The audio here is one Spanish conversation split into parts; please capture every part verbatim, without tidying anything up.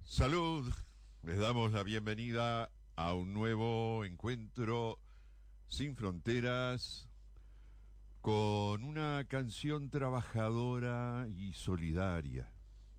Salud, les damos la bienvenida a un nuevo encuentro sin fronteras con una canción trabajadora y solidaria.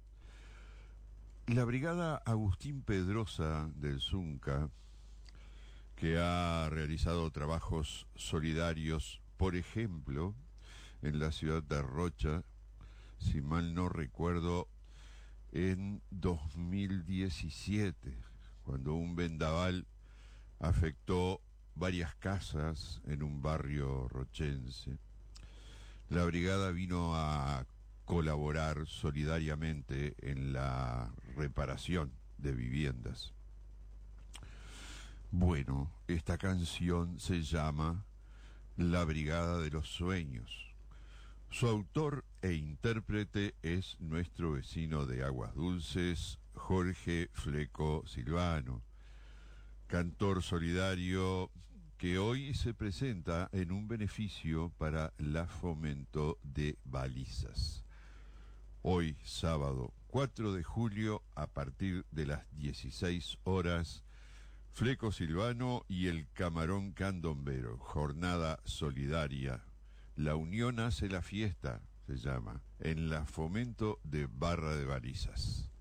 La brigada Agustín Pedrosa del Zunca, que ha realizado trabajos solidarios, por ejemplo, en la ciudad de Rocha, si mal no recuerdo, en dos mil diecisiete, cuando un vendaval afectó varias casas en un barrio rochense. La brigada vino a colaborar solidariamente en la reparación de viviendas. Bueno, esta canción se llama La Brigada de los Sueños. Su autor e intérprete es nuestro vecino de Aguas Dulces, Jorge Fleco Silvano, cantor solidario que hoy se presenta en un beneficio para la Fomento de Balizas. Hoy, sábado cuatro de julio, a partir de las dieciséis horas, Fleco Silvano y el Camarón Candombero, jornada solidaria. La unión hace la fiesta, se llama, en la Fomento de Barra de Balizas.